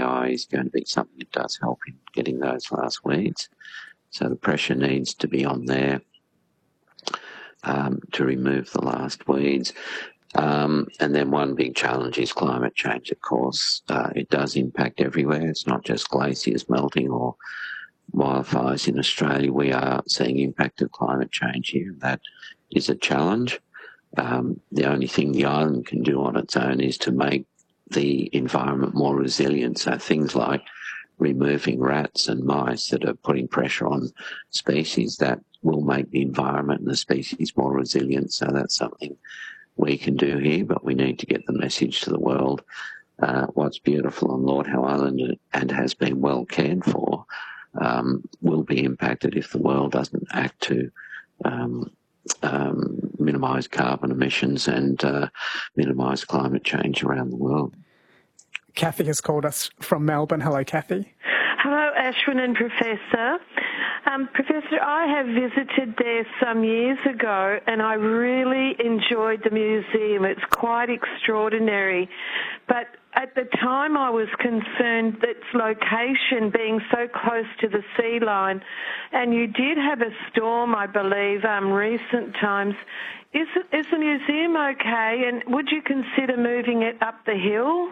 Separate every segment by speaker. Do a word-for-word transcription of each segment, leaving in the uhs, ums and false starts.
Speaker 1: I is going to be something that does help in getting those last weeds. So the pressure needs to be on there um, to remove the last weeds. Um, and then one big challenge is climate change, of course. Uh, it does impact everywhere. It's not just glaciers melting or wildfires in Australia. We are seeing impact of climate change here. That is a challenge. Um, the only thing the island can do on its own is to make the environment more resilient. So things like removing rats and mice that are putting pressure on species, that will make the environment and the species more resilient. So that's something we can do here, but we need to get the message to the world. Uh, what's beautiful on Lord Howe Island and has been well cared for um, will be impacted if the world doesn't act to um, um, minimise carbon emissions and uh, minimise climate change around the world.
Speaker 2: Kathy has called us from Melbourne. Hello, Kathy.
Speaker 3: Hello, Ashwin and Professor. Um, Professor, I have visited there some years ago and I really enjoyed the museum. It's quite extraordinary. But at the time I was concerned that its location being so close to the sea line, and you did have a storm, I believe, um, recent times. Is, is the museum okay, and would you consider moving it up the hill?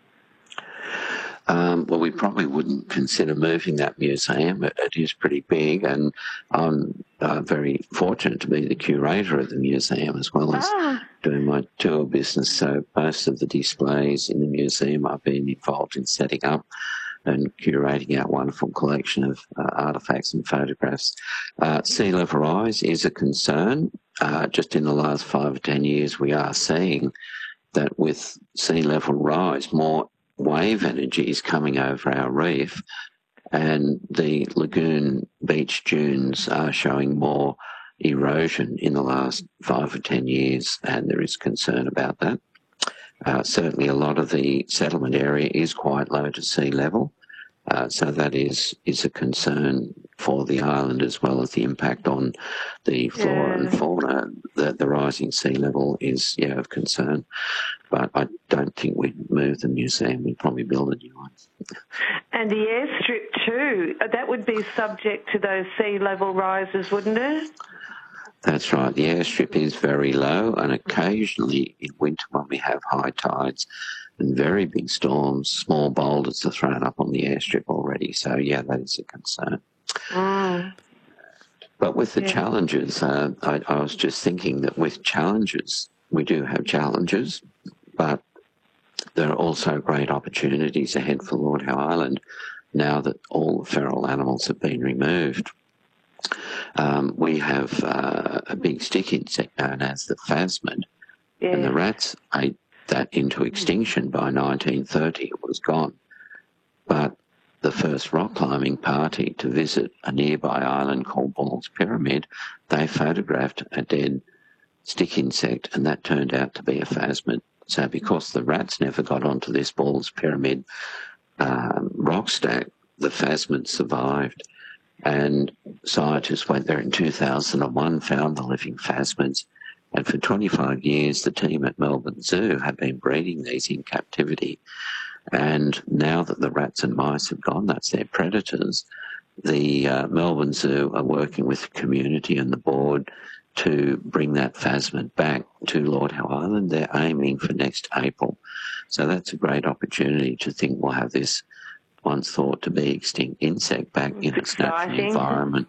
Speaker 1: Um, well, we probably wouldn't consider moving that museum. It, it is pretty big, and I'm uh, very fortunate to be the curator of the museum as well as
Speaker 3: ah.
Speaker 1: doing my tour business. So most of the displays in the museum I've been involved in setting up and curating our wonderful collection of uh, artefacts and photographs. Uh, sea level rise is a concern. Uh, just in the last five or ten years, we are seeing that with sea level rise, more wave energy is coming over our reef, and the lagoon beach dunes are showing more erosion in the last five or ten years, and there is concern about that. Uh, certainly a lot of the settlement area is quite low to sea level, uh, so that is, is a concern for the island as well as the impact on the flora
Speaker 3: yeah.
Speaker 1: and fauna. The, the rising sea level is, yeah, of concern. But I don't think we'd move the museum. We'd probably build a new one.
Speaker 3: And the airstrip too, that would be subject to those sea level rises, wouldn't it?
Speaker 1: That's right. The airstrip is very low, and occasionally in winter when we have high tides and very big storms, small boulders are thrown up on the airstrip already. So, yeah, that is a concern.
Speaker 3: Mm.
Speaker 1: But with the
Speaker 3: yeah.
Speaker 1: challenges, uh, I, I was just thinking that with challenges, we do have challenges, but there are also great opportunities ahead for Lord Howe Island now that all the feral animals have been removed. Um, we have uh, a big stick insect known as the phasmid,
Speaker 3: yeah.
Speaker 1: and the rats ate that into extinction by nineteen thirty. It was gone. But the first rock climbing party to visit a nearby island called Ball's Pyramid, they photographed a dead stick insect, and that turned out to be a phasmid. So because the rats never got onto this Ball's Pyramid um, rock stack, the phasmid survived. And scientists went there in two thousand one, found the living phasmids, and for twenty-five years the team at Melbourne Zoo have been breeding these in captivity. And now that the rats and mice have gone, that's their predators, the uh, Melbourne Zoo are working with the community and the board to bring that phasmid back to Lord Howe Island. They're aiming for next April. So that's a great opportunity to think we'll have this once thought to be extinct insect back
Speaker 3: it's
Speaker 1: in its
Speaker 3: exciting.
Speaker 1: natural environment.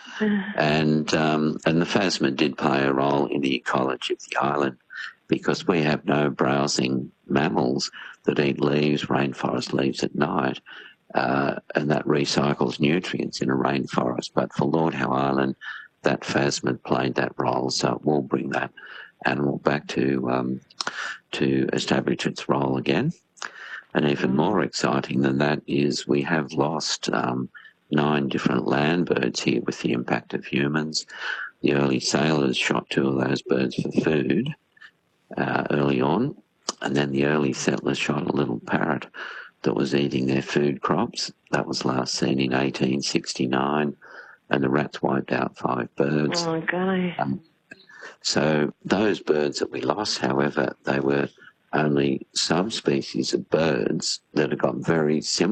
Speaker 1: and um, and the phasmid did play a role in the ecology of the island because we have no browsing mammals that eat leaves, rainforest leaves at night, uh, and that recycles nutrients in a rainforest. But for Lord Howe Island, that phasmid played that role, so it will bring that animal back to um, to establish its role again. And even more exciting than that is we have lost um, nine different land birds here with the impact of humans. The early sailors shot two of those birds for food uh, early on, and then the early settlers shot a little parrot that was eating their food crops. That was last seen in eighteen sixty-nine, and the rats wiped out five birds.
Speaker 3: Oh, my God.
Speaker 1: Um, so those birds that we lost, however, they were only subspecies of birds that have got very similar